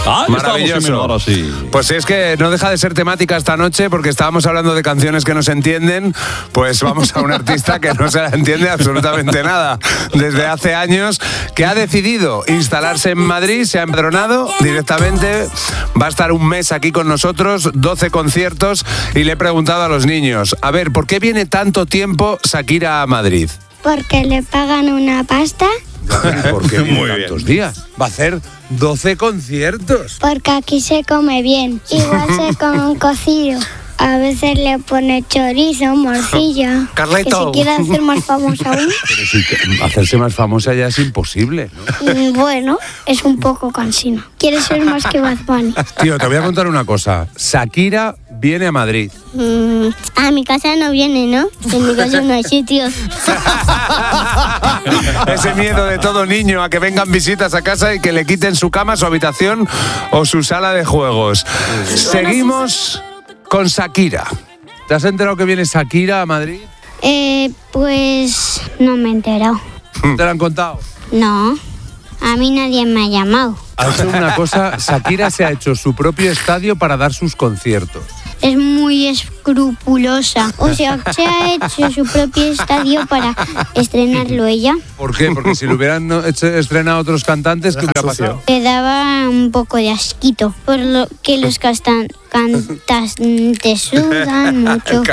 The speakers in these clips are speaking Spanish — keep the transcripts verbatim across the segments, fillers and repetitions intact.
Ah, maravilloso. Ahora sí. Pues es que no deja de ser temática esta noche porque estábamos hablando de canciones que no se entienden, pues vamos a un artista que no se la entiende absolutamente nada desde hace años, que ha decidido instalarse en Madrid, se ha empadronado directamente, va a estar un mes aquí con nosotros, doce conciertos, y le he preguntado a los niños, a ver, ¿por qué viene tanto tiempo Shakira a Madrid? Porque le pagan una pasta. ¿Por qué viene Muy tantos bien. días? Va a hacer doce conciertos. Porque aquí se come bien. Igual se come un cocido. A veces le pone chorizo, morcilla. Carleto. Que si quiere hacer más famosa aún. Pero si te- hacerse más famosa ya es imposible, ¿no? mm, Bueno, es un poco cansino. Quiere ser más que Bad Bunny. Tío, te voy a contar una cosa. Shakira viene a Madrid. Mm, a mi casa no viene, ¿no? En mi casa no hay sitios. Ese miedo de todo niño a que vengan visitas a casa y que le quiten su cama, su habitación o su sala de juegos. Seguimos con Shakira. ¿Te has enterado que viene Shakira a Madrid? Eh, pues no me he enterado. ¿Te lo han contado? No, a mí nadie me ha llamado. Ha hecho una cosa, Shakira se ha hecho su propio estadio para dar sus conciertos. Es muy escrupulosa. O sea, se ha hecho su propio estadio para estrenarlo ella. ¿Por qué? Porque si lo hubieran no, hecho- estrenado otros cantantes, ¿qué hubiera pasado? Le daba un poco de asquito, por lo que los castan, cantantes sudan mucho.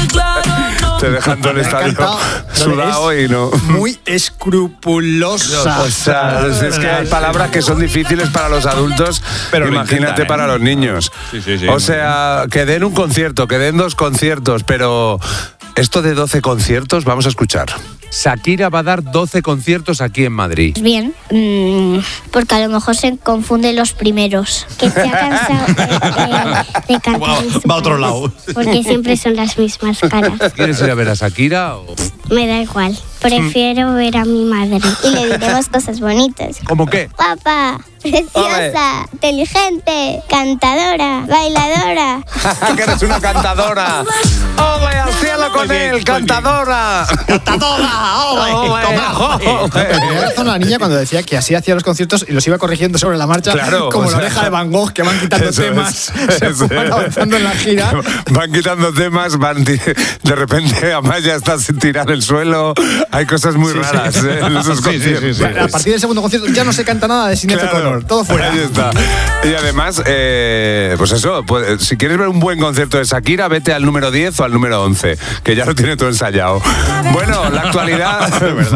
Te dejan todo el estadio encantado. sudado y no... Muy escrupulosa. O sea, es que hay palabras que son difíciles para los adultos, Pero lo imagínate intentan, ¿eh? para los niños. Sí, sí, sí. O sea, que den un concierto, que den dos conciertos, pero esto de doce conciertos, vamos a escuchar. Shakira va a dar doce conciertos aquí en Madrid. Bien, mm, porque a lo mejor se confunden los primeros. Que se ha cansado de, de- de cantar. Va- en su va a otro país, lado. Porque siempre son las mismas caras. ¿Quieres ir a ver a Shakira? o- Me da igual. Prefiero ver a mi madre. Y le diremos cosas bonitas. ¿Cómo qué? Guapa, preciosa, inteligente, cantadora, bailadora. Que eres una cantadora. ¡Ole, al cielo con Muy bien, él, muy cantadora! ¡Cantadora! ¡Ole! Tenía razón la niña cuando decía que así hacía los conciertos y los iba corrigiendo sobre la marcha, Claro, como o la sea, oreja de Van Gogh, que van quitando Eso temas, es, se eso van es. avanzando en la gira. Van quitando temas, van ti- de repente Amaya está sin tirar el suelo. Hay cosas muy raras ¿eh? en esos Sí, sí, sí, conciertos. sí. A partir del segundo concierto ya no se canta nada de Sinéad Claro, O'Connor, todo fuera. Ahí está. Y además, eh, pues eso, pues, si quieres ver un buen concierto de Shakira, vete al número diez o al número once, que ya lo tiene todo ensayado. Bueno, la actualidad,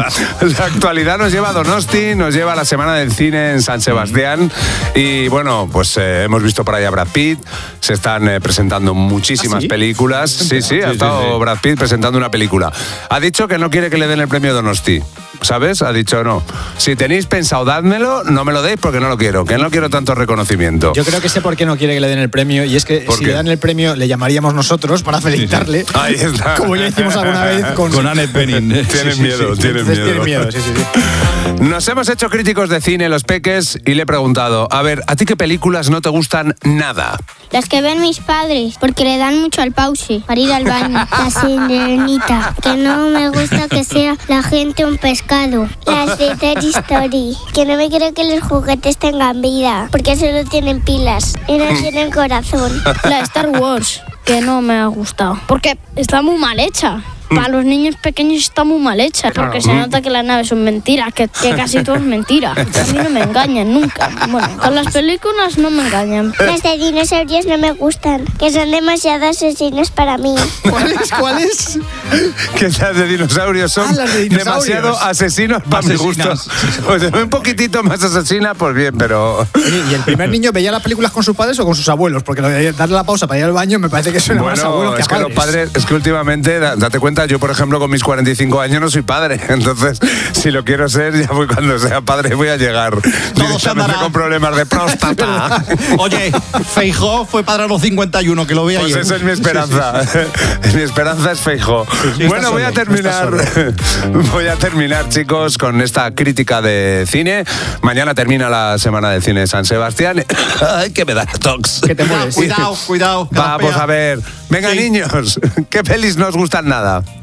la actualidad nos lleva a Donosti, nos lleva a la Semana del Cine en San Sebastián y bueno, pues eh, hemos visto por ahí a Brad Pitt, se están eh, presentando muchísimas ¿Ah, sí? películas. Sí, sí, ha sí, estado sí. Brad Pitt presentando una película. Ha dicho que no quiere que le den el premio Donosti. ¿Sabes? Ha dicho no. Si tenéis pensado dádmelo, no me lo deis porque no lo quiero, que no quiero tanto reconocimiento. Yo creo que sé por qué no quiere que le den el premio, y es que ¿Por si qué? le dan el premio le llamaríamos nosotros para felicitarle. Ahí está. Como ya hicimos alguna vez con... Con Annette Bening. Tienen Sí, sí, miedo, sí. tienen Entonces miedo. tiene miedo, sí, sí, sí. Nos hemos hecho críticos de cine, los peques, y le he preguntado, a ver, ¿a ti qué películas no te gustan nada? Las que ven mis padres, porque le dan mucho al pause para ir al baño. La sirenita, que no me gusta que sea la gente un pescado. Las de Toy Story, que no me quiero que los juguetes tengan vida, porque solo tienen pilas y no tienen corazón. La de Star Wars, que no me ha gustado. Porque está muy mal hecha. Para los niños pequeños está muy mal hecha. Porque se nota que las naves son mentiras, que, que casi todo es mentira. A mí no me engañan nunca. Bueno, con las películas no me engañan. Las de dinosaurios no me gustan, que son demasiado asesinos para mí. ¿Cuáles? ¿Cuáles? Que las de dinosaurios son Ah, las de dinosaurios. demasiado asesinos para mi gusto. Asesinas. Pues un poquitito más asesina, pues bien, pero... Oye, ¿y el primer niño veía las películas con sus padres o con sus abuelos? Porque lo de darle la pausa para ir al baño me parece que suena más a abuelos Bueno, que a es que padres. los padres, es que últimamente, da- date cuenta, yo por ejemplo con mis cuarenta y cinco años no soy padre, entonces si lo quiero ser, ya voy cuando sea padre voy a llegar directamente andará. con problemas de próstata. Oye, Feijóo fue padre a los cincuenta y uno, que lo veía Pues ayer. esa es mi esperanza. Mi esperanza es Feijóo. sí, Bueno, está voy a solo, terminar. está Voy a terminar, chicos, con esta crítica de cine. Mañana termina la Semana del Cine de San Sebastián. Ay, que me da tox. Que te mueres. Cuidado, cuidado. que la Vamos pea. a ver. Venga, Sí. niños, ¿qué pelis no os gustan nada?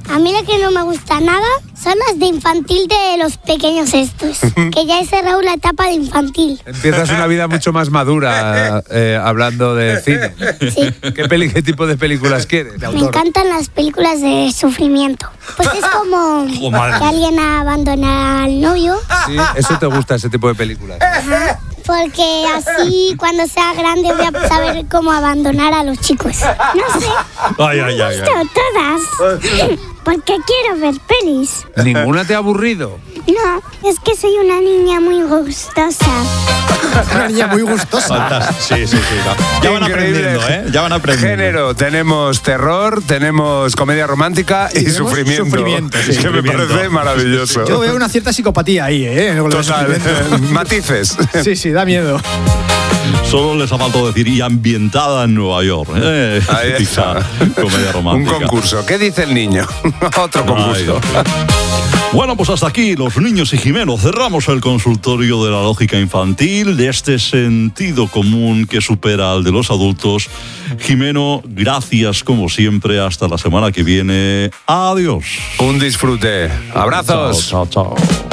A mí lo que no me gusta nada son las de infantil de los pequeños estos. Que ya he cerrado la etapa de infantil. Empiezas una vida mucho más madura eh, hablando de cine. Sí. ¿Qué, peli, ¿Qué tipo de películas quieres? Me encantan las películas de sufrimiento. Pues es como Oh, madre. que alguien abandona al novio. Sí, ¿eso te gusta, ese tipo de películas? Ajá. Porque así cuando sea grande voy a saber cómo abandonar a los chicos. No sé. Ay, ay, ay, ay. Todas. Porque quiero ver pelis. ¿Ninguna te ha aburrido? No, es que soy una niña muy gustosa. Una niña muy gustosa. Fantástico. Sí, sí, sí. no. Ya van Increíble. aprendiendo, ¿eh? Ya van aprendiendo. Género, tenemos terror, tenemos comedia romántica y, Y tenemos sufrimiento. sufrimiento, sí, es que me sufrimiento. parece maravilloso. Yo veo una cierta psicopatía ahí, ¿eh? Con lo de Total, sufrimiento. matices. Sí, sí, da miedo. Solo les ha faltado decir y ambientada en Nueva York. ¿eh? Ahí Típica está. comedia Un romántica. concurso. ¿Qué dice el niño? Otro Ay, concurso. Dios mío. Bueno, pues hasta aquí los niños y Jimeno. Cerramos el consultorio de la lógica infantil, de este sentido común que supera al de los adultos. Jimeno, gracias como siempre. Hasta la semana que viene. Adiós. Un disfrute. Abrazos. Chao, chao, chao.